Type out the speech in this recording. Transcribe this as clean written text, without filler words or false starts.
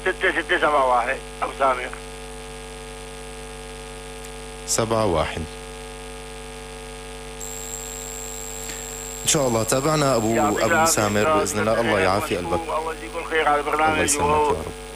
6671 أبو سامر. 71. إن شاء الله تابعنا أبو سامر بإذن الله. الله يعافي قلبك. الله يجزيكم خير على الله البرنامج. يسلمك يا رب.